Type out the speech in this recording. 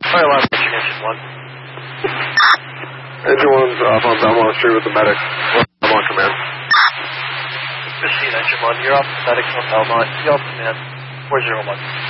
Fire alarm, pushing engine 1. Engine 1's up on Belmont Street with the medic. I'm on command. Machine engine 1, you're off medics on Belmont. You're off command. 401.